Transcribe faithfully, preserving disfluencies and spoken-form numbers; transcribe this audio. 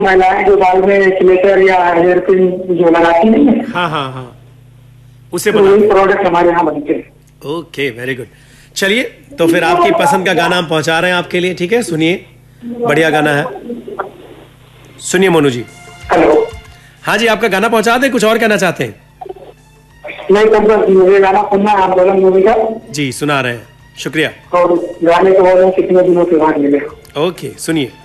महिलाएं जो बाल में क्लेटर या हेयर पिन जो लगाती नहीं है, हाँ हाँ हाँ, उसे तो बना वही प्रोडक्ट हमारे यहाँ बनते हैं। Okay, very good. चलिए, तो फिर आपकी पसंद का गाना हम पहुंचा रहे हैं आपके लिए, ठीक है? सुनिए, बढ़िया गाना है, सुनिए मोनू जी। हेलो। हाँ जी, आपका गाना पहुंचा दें, कुछ और कहना चाहते हैं? नहीं, तब बस मुझे गाना सुनना है आप दोनों मूवी का। जी, सुना रहे हैं, शुक्रिया। और गाने के बारे में कितने दिनों के बाद मिले। ओके, सुनिए।